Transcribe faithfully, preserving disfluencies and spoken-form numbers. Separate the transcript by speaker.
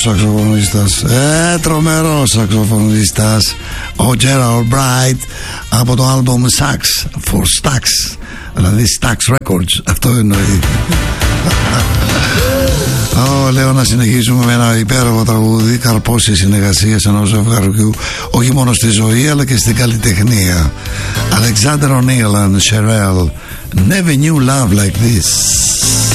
Speaker 1: σαξοφωνίστας, ε, τρομερός σαξοφωνίστας, ο Gerald Bright, από το άλμπομ Sax for Stax, δηλαδή Stax Records, αυτό εννοεί. Oh, λέω να συνεχίσουμε με ένα υπέροχο τραγούδι, καρπώσει συνεργασίες ενός ζευγαριού, όχι μόνο στη ζωή αλλά και στην καλλιτεχνία. Alexander O'Neill and Cherelle, Never Knew Love Like This.